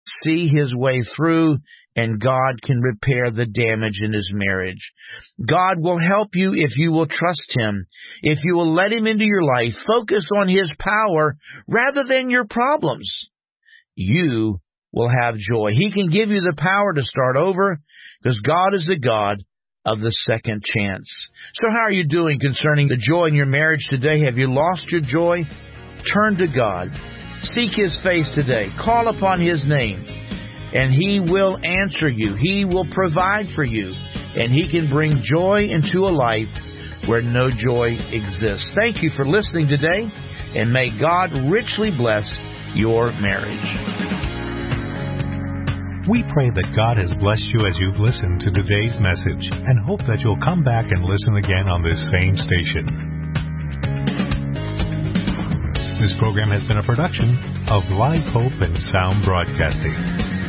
see his way through, and God can repair the damage in his marriage. God will help you if you will trust him, if you will let him into your life, focus on his power rather than your problems. You will have joy. He can give you the power to start over because God is the God of the second chance. So how are you doing concerning the joy in your marriage today? Have you lost your joy? Turn to God. Seek his face today. Call upon his name, and he will answer you. He will provide for you, and he can bring joy into a life where no joy exists. Thank you for listening today, and may God richly bless your marriage. We pray that God has blessed you as you've listened to today's message and hope that you'll come back and listen again on this same station. This program has been a production of Live Hope and Sound Broadcasting.